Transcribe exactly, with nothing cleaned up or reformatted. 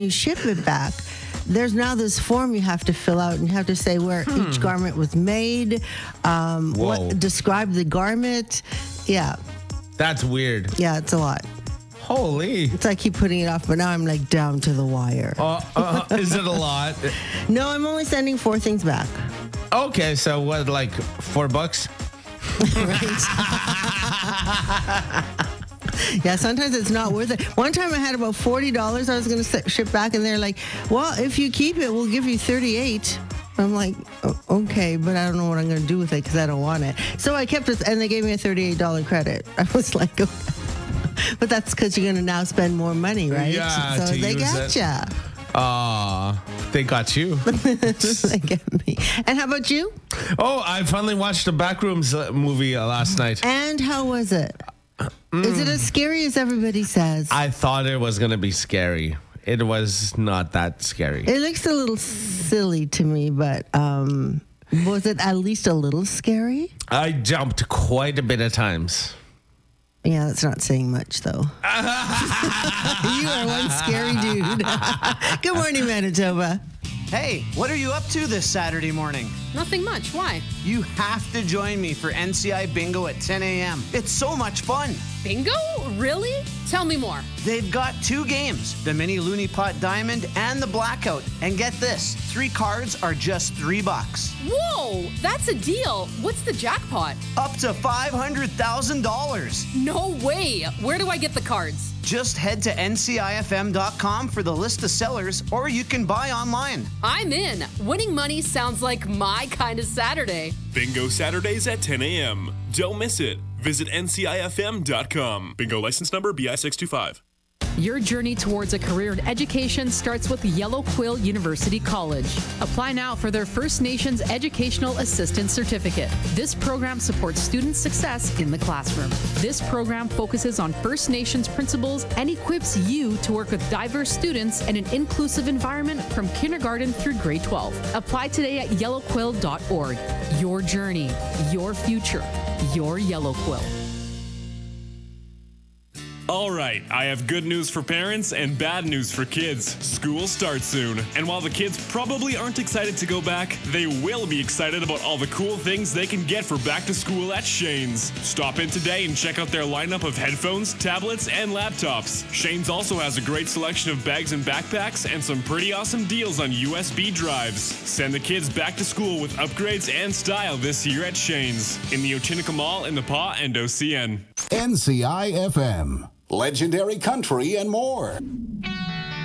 you ship it back, there's now this form you have to fill out, and you have to say where hmm. each garment was made, um, what describe the garment. Yeah. That's weird. Yeah, it's a lot. Holy. So I keep putting it off, but now I'm like down to the wire. Uh, uh, is it a lot? No, I'm only sending four things back. Okay, so what, like four bucks? Yeah, sometimes it's not worth it. One time I had about forty dollars I was going to ship back, and they're like, well, if you keep it, we'll give you thirty-eight dollars. I'm like, oh, okay, but I don't know what I'm going to do with it because I don't want it. So I kept it, and they gave me a thirty-eight dollars credit. I was like, okay. But that's because you're going to now spend more money, right? Yeah, so to they use got it. ya. Aw, they got you. They get me. And how about you? Oh, I finally watched the Backrooms uh, movie uh, last night. And how was it? Mm. Is it as scary as everybody says? I thought it was going to be scary. It was not that scary. It looks a little silly to me, but um, was it at least a little scary? I jumped quite a bit of times. Yeah, that's not saying much, though. You are one scary dude. Good morning, Manitoba. Hey, what are you up to this Saturday morning? Nothing much. Why? You have to join me for N C I Bingo at ten a.m. It's so much fun. Bingo? Really? Tell me more. They've got two games, the Mini Looney Pot Diamond and the Blackout. And get this, three cards are just three bucks. Whoa, that's a deal. What's the jackpot? Up to five hundred thousand dollars. No way. Where do I get the cards? Just head to N C I F M dot com for the list of sellers, or you can buy online. I'm in. Winning money sounds like my kind of Saturday. Bingo Saturdays at ten a.m. Don't miss it. Visit N C I F M dot com. Bingo license number B I six two five. Your journey towards a career in education starts with Yellow Quill University College. Apply now for their First Nations Educational Assistant Certificate. This program supports student success in the classroom. This program focuses on First Nations principles and equips you to work with diverse students in an inclusive environment from kindergarten through grade twelve. Apply today at yellow quill dot org. Your journey, your future, your Yellow Quill. All right, I have good news for parents and bad news for kids. School starts soon, and while the kids probably aren't excited to go back, they will be excited about all the cool things they can get for back to school at Shane's. Stop in today and check out their lineup of headphones, tablets, and laptops. Shane's also has a great selection of bags and backpacks and some pretty awesome deals on U S B drives. Send the kids back to school with upgrades and style this year at Shane's in the Ochinica Mall in the Pas and O C N. N C I F M. Legendary country and more.